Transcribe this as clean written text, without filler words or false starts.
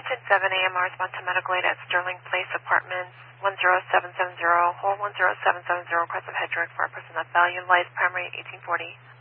United 7 AMR, respond to medical aid at Sterling Place Apartments, 10770, hold 10770, request of Hedrick for a person of value, life, primary 1840.